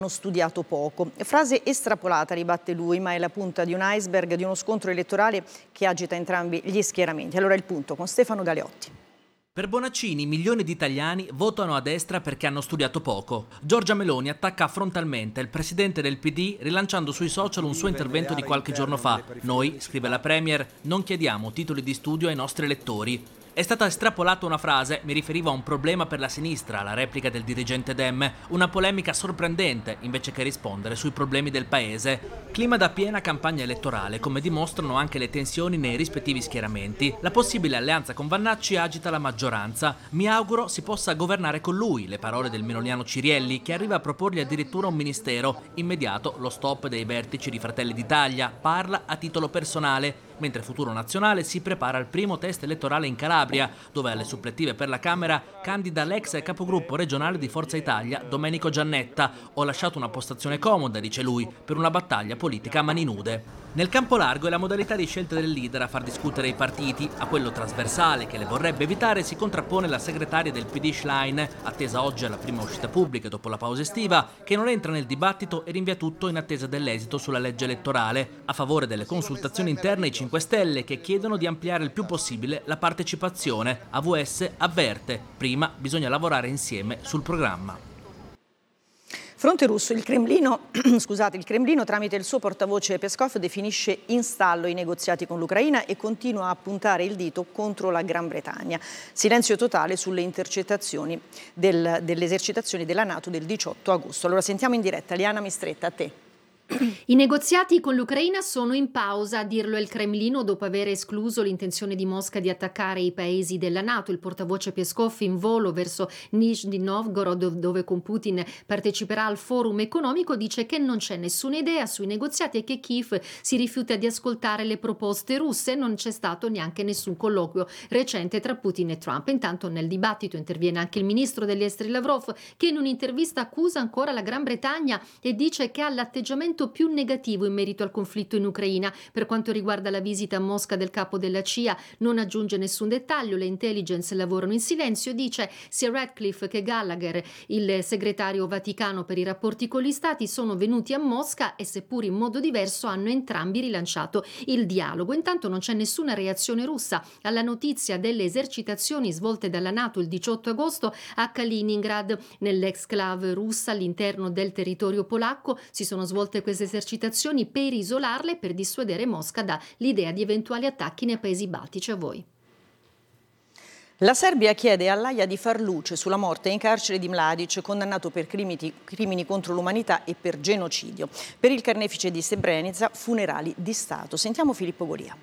Hanno studiato poco. Frase estrapolata, ribatte lui, ma è la punta di un iceberg di uno scontro elettorale che agita entrambi gli schieramenti. Allora il punto con Stefano Galeotti. Per Bonaccini, milioni di italiani votano a destra perché hanno studiato poco. Giorgia Meloni attacca frontalmente il presidente del PD rilanciando sui social un suo intervento di qualche giorno fa. Noi, scrive la Premier, non chiediamo titoli di studio ai nostri elettori. È stata estrapolata una frase, mi riferiva a un problema per la sinistra, la replica del dirigente Dem, una polemica sorprendente invece che rispondere sui problemi del paese. Clima da piena campagna elettorale, come dimostrano anche le tensioni nei rispettivi schieramenti. La possibile alleanza con Vannacci agita la maggioranza. Mi auguro si possa governare con lui, le parole del meloniano Cirielli, che arriva a proporgli addirittura un ministero. Immediato lo stop dei vertici di Fratelli d'Italia, parla a titolo personale. Mentre Futuro Nazionale si prepara al primo test elettorale in Calabria, dove alle supplettive per la Camera candida l'ex capogruppo regionale di Forza Italia, Domenico Giannetta. Ho lasciato una postazione comoda, dice lui, per una battaglia politica a mani nude. Nel campo largo è la modalità di scelta del leader a far discutere i partiti. A quello trasversale, che le vorrebbe evitare, si contrappone la segretaria del PD Schlein, attesa oggi alla prima uscita pubblica dopo la pausa estiva, che non entra nel dibattito e rinvia tutto in attesa dell'esito sulla legge elettorale. A favore delle consultazioni interne i 5 Stelle, che chiedono di ampliare il più possibile la partecipazione. AVS avverte: prima bisogna lavorare insieme sul programma. Fronte russo, il Cremlino tramite il suo portavoce Peskov definisce in stallo i negoziati con l'Ucraina e continua a puntare il dito contro la Gran Bretagna. Silenzio totale sulle intercettazioni delle esercitazioni della NATO del 18 agosto. Allora sentiamo in diretta Liana Mistretta, a te. I negoziati con l'Ucraina sono in pausa, a dirlo è il Cremlino dopo aver escluso l'intenzione di Mosca di attaccare i paesi della NATO. Il portavoce Peskov in volo verso Nizhny Novgorod, dove con Putin parteciperà al forum economico, dice che non c'è nessuna idea sui negoziati e che Kiev si rifiuta di ascoltare le proposte russe. Non c'è stato neanche nessun colloquio recente tra Putin e Trump. Intanto nel dibattito interviene anche il ministro degli esteri Lavrov, che in un'intervista accusa ancora la Gran Bretagna e dice che ha l'atteggiamento più negativo in merito al conflitto in Ucraina. Per quanto riguarda la visita a Mosca del capo della CIA non aggiunge nessun dettaglio, le intelligence lavorano in silenzio, dice sia Radcliffe che Gallagher, il segretario vaticano per i rapporti con gli stati, sono venuti a Mosca e seppur in modo diverso hanno entrambi rilanciato il dialogo. Intanto non c'è nessuna reazione russa alla notizia delle esercitazioni svolte dalla NATO il 18 agosto a Kaliningrad, nell'exclave russa all'interno del territorio polacco. Si sono svolte queste esercitazioni per isolarle e per dissuadere Mosca dall'idea di eventuali attacchi nei paesi baltici. A voi. La Serbia chiede all'Aia di far luce sulla morte in carcere di Mladic, condannato per crimini contro l'umanità e per genocidio. Per il carnefice di Srebrenica, funerali di Stato. Sentiamo Filippo Golia.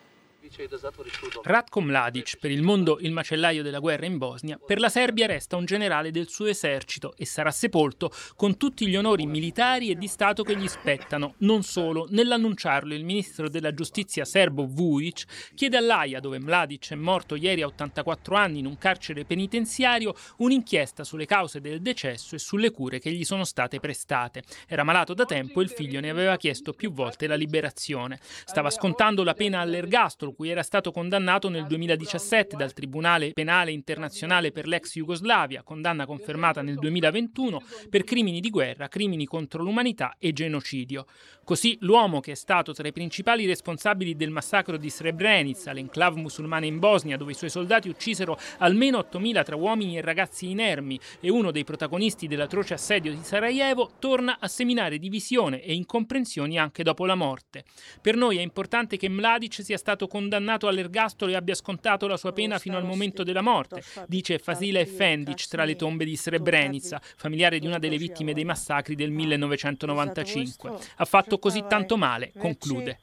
Ratko Mladic, per il mondo il macellaio della guerra in Bosnia, per la Serbia resta un generale del suo esercito e sarà sepolto con tutti gli onori militari e di Stato che gli spettano. Non solo, nell'annunciarlo il ministro della giustizia serbo Vujic chiede all'Aia, dove Mladic è morto ieri a 84 anni in un carcere penitenziario, un'inchiesta sulle cause del decesso e sulle cure che gli sono state prestate. Era malato da tempo e il figlio ne aveva chiesto più volte la liberazione. Stava scontando la pena all'ergastolo, cui era stato condannato nel 2017 dal Tribunale Penale Internazionale per l'ex Jugoslavia, condanna confermata nel 2021 per crimini di guerra, crimini contro l'umanità e genocidio. Così l'uomo che è stato tra i principali responsabili del massacro di Srebrenica, l'enclave musulmana in Bosnia, dove i suoi soldati uccisero almeno 8.000 tra uomini e ragazzi inermi, e uno dei protagonisti dell'atroce assedio di Sarajevo, torna a seminare divisione e incomprensioni anche dopo la morte. Per noi è importante che Mladic sia stato condannato all'ergastolo e abbia scontato la sua pena fino al momento della morte, dice Fasila Efendic tra le tombe di Srebrenica, familiare di una delle vittime dei massacri del 1995. Ha fatto così tanto male, conclude.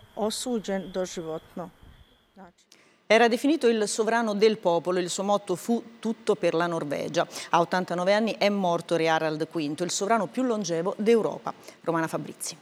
Era definito il sovrano del popolo, il suo motto fu tutto per la Norvegia. A 89 anni è morto Re Harald V, il sovrano più longevo d'Europa. Romana Fabrizi.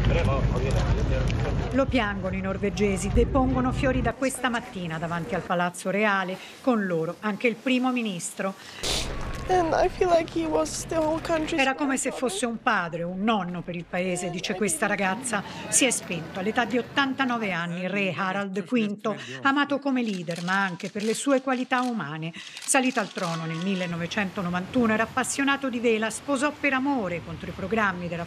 Lo piangono i norvegesi, depongono fiori da questa mattina davanti al Palazzo Reale, con loro anche il primo ministro. Era come se fosse un padre, un nonno per il paese, dice questa ragazza. Si è spento all'età di 89 anni, il re Harald V, amato come leader, ma anche per le sue qualità umane. Salito al trono nel 1991, era appassionato di vela, sposò per amore contro i programmi della